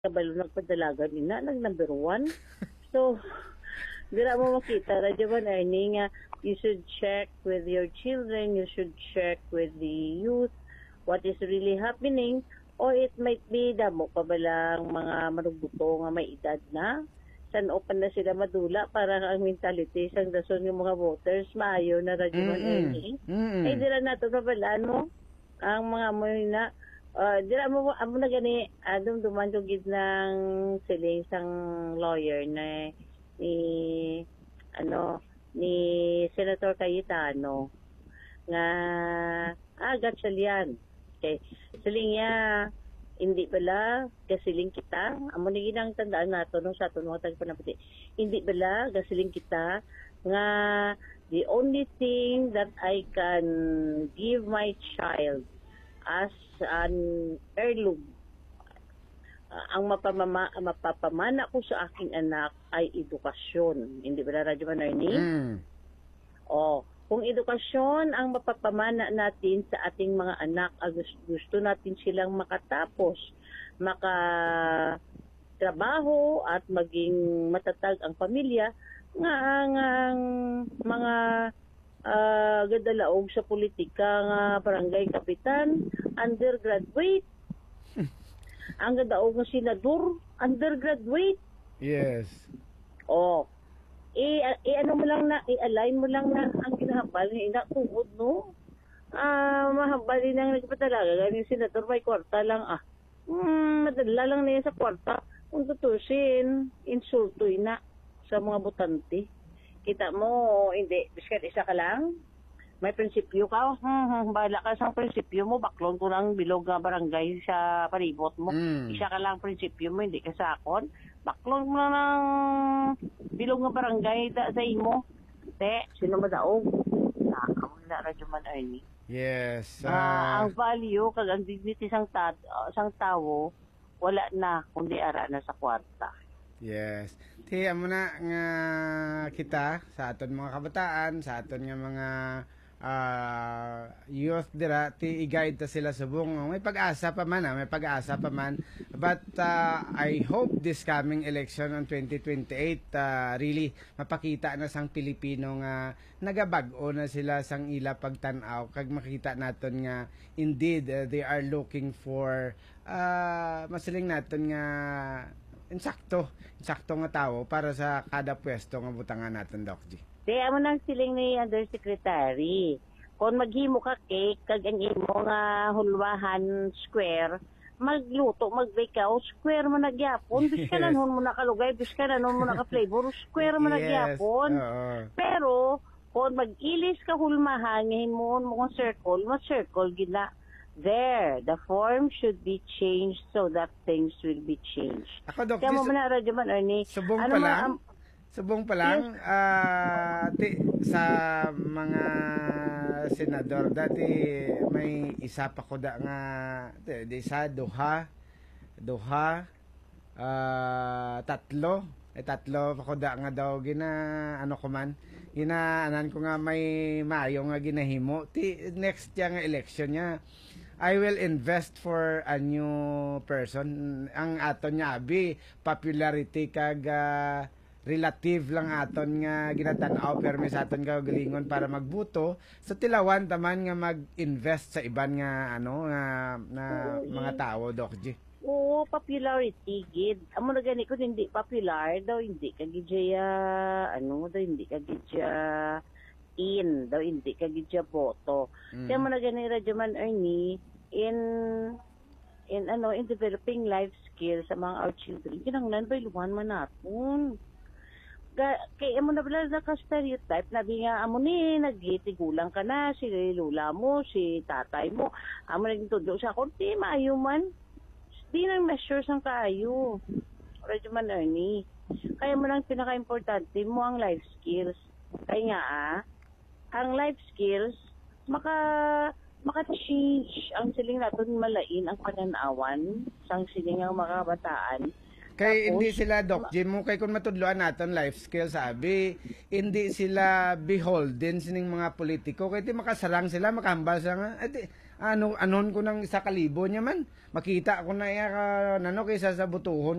kabalo nagpadalagan ina nag number 1. So dira mo makita radyo man Ernie nga you should check with your children, you should check with the youth what is really happening, or it might be damo pa balang mga marubuto nga may edad na san open na sila madula para ang mentality sang dason ng mga voters maayo na radyo man Ernie. Ay dira nato pa bala no ang mga mo na dira mo amo na gani dumduman gid ng siling sang lawyer na ni Senator Cayetano nga gatsalyan okay siling niya hindi bala gasiling kita amo ni ginang tandaan nato nung sa aton mga tagpanaputi hindi bala gasiling kita nga the only thing that I can give my child as an heirloom ang mapapamana ko sa aking anak ay edukasyon. Hindi ba radyo man Ernie? Kung edukasyon ang mapapamana natin sa ating mga anak, gusto natin silang makatapos, makatrabaho at maging matatag ang pamilya, nga ang mga gadalaog sa politika nga barangay kapitan, undergraduate, ang gadaog nga senador, undergraduate. Yes. Ano mo lang na, i-align mo lang na ang kinahambal nga inatungod, no? Mahambal din ang nagpatalaga. Galing senador, may kwarta lang, madala lang na yan sa kwarta. Kung tutusin, insulto na sa mga botante. Kita mo, hindi, biskat isa ka lang, may prinsipyo ka, bahala ka sa prinsipyo mo, baklon ko lang bilog nga barangay sa palibot mo. Isa ka lang prinsipyo mo, hindi ka sakon. Baklon mo lang ng bilog nga barangay sa imo. Sino madaog? Nakakaw na radyo man Ernie. Yes. Ang value, kag ang dignity sang tao, wala na, kundi ara na sa kwarta. Yes. Amo na nga kita sa aton mga kabataan, sa aton nga mga youth dira i-guide ta sila subong may pag-asa pa man may pag-asa pa man but I hope this coming election on 2028 really mapakita na sang Pilipino nga nagabag-o na sila sang ila pagtan-aw kag makita naton nga indeed they are looking for masiling naton nga insakto nga tao para sa kada pwesto nga butangan naton Doc G. Kaya mo nang siling ni undersecretary. Kung maghimo ka cake, kag ang imo nga hulwahan square, magluto, magbakaw, square mo nagyapon. Biskanan mo nakalugay, biskanan mo naka-flavor, square mo nagyapon. Pero, kung mag-ilis ka hulmahan, ngayon mo kung circle, ma-circle gina. There, the form should be changed so that things will be changed. Ako, Doc, kaya mo na, Radyo Man, Ernie. Subong pa lang, sa mga senador, dati may isa pa ko da nga, tatlo pa ko da nga daw, ginaanan ko nga may maayo nga ginahimo. Next nga election niya, I will invest for a new person. Ang aton niya, popularity kag relative lang aton nga ginatanaw pero may sa aton kagalingon para magbuto so tilawan taman nga mag-invest sa iban nga mga tao Doc G. Popularity gid amo na gani ko hindi popular daw hindi ka gidya hindi ka gidya hindi ka gidya boto kaya mo na gani Radyo Man Ernie in developing life skills sa mga our children kinahanglan ba iluwan man naton kaya mo na pala naka-stereotype na nga amo ni nagitigulang ka na si lula mo, si tatay mo amo nagtundo sa konti maayo man di nang measure sang kaayo Radyo Man Ernie kaya mo lang pinaka-importante mo ang life skills kaya nga ang life skills maka-change ang siling natin malain ang pananawan sang siling ang mga kabataan. Kay hindi sila Doc Jim mo kay kung matudloan naton life skills sabi hindi sila beholden sining mga politiko kay ti makasarang sila makambal sila nga anon ko ng 1,000 niya man. Makita ko na iya nano kaysa sa butuhon